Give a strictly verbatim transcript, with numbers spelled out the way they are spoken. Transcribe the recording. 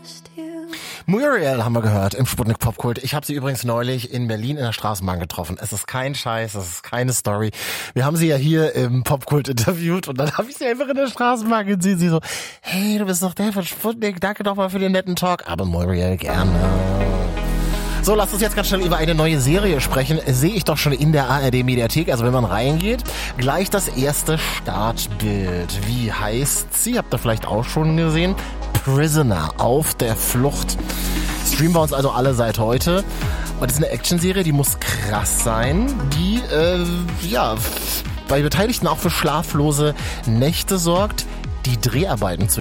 Muriel haben wir gehört im Sputnik Popkult. Ich habe sie übrigens neulich in Berlin in der Straßenbahn getroffen. Es ist kein Scheiß, es ist keine Story. Wir haben sie ja hier im Popkult interviewt und dann habe ich sie einfach in der Straßenbahn gesehen. Sie so, hey, du bist doch der von Sputnik, danke doch mal für den netten Talk. Aber Muriel, gerne. So, lasst uns jetzt ganz schnell über eine neue Serie sprechen. Sehe ich doch schon in der A R D-Mediathek. Also wenn man reingeht, gleich das erste Startbild. Wie heißt sie? Habt ihr vielleicht auch schon gesehen? Prisoner, auf der Flucht. Streamen wir uns also alle seit heute. Und das ist eine Actionserie, die muss krass sein. Die, äh, ja, bei Beteiligten auch für schlaflose Nächte sorgt. Die Dreharbeiten zu